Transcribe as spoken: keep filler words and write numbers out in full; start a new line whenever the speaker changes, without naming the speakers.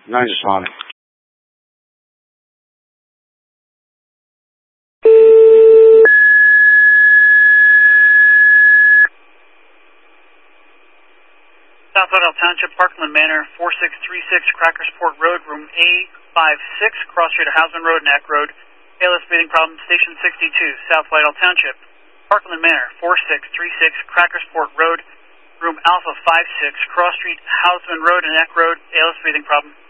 nine is Sonic.
South Whitehall Township, Parkland Manor, four six three six Crackersport Road, room A five six, cross street of Hausman Road, Neck Road. A L S breathing problem, station sixty-two, South Whitehall Township, Parkland Manor, four six three six Crackersport Road, room Alpha five six, cross street, Hausman Road and Neck Road. A L S breathing problem.